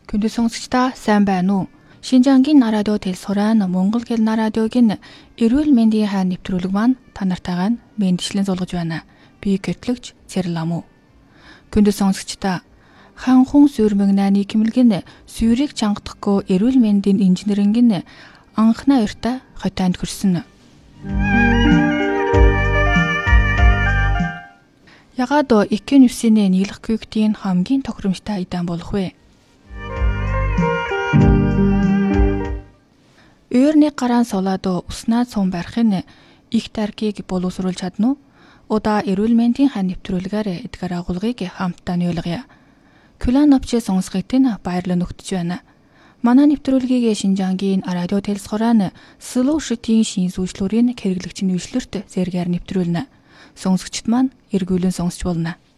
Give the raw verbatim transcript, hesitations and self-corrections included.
Күндэ сонсогчдаа сайн байна уу? Шинжаангийн радио телсураан Монгол хэл радиогийн эрүүл мэндийн хайн нэвтрүүлэг маань та нартайгаа мэндчлэн суулгаж байна. Би гэтлэгч Цэрлам уу. Күндэ сонсогчдаа ханхун сүрмэгнаны кимэлгэн сүрийг чангадахгүй эрүүл мэндийн инженерингийн анхны хоёртой хотойнд хүрсэн. Ягаад экен үсэний нийлэх күйктийн хамгийн тохиромжтой идэм болох вэ? Өөрний гараан сулаад уснаа цум барихын их таркийг боловсруулж чадна уу? Удаа эрүүл мэндийн хань нэвтрүүлгээр эдгээр агуулгыг хамтдаа нийлгэе. Күлэн навчээ сонсохыг тэн баярлан өгдөж байна. Манай нэвтрүүлгийг Шинжаангийн радио телсураан Solution-ийн шин зүйлслүүрийн хэрэглэгчийн үйлчлэрт зэргээр нэвтрүүлнэ. Сонсогчд маань эргүүлэн сонсч болно.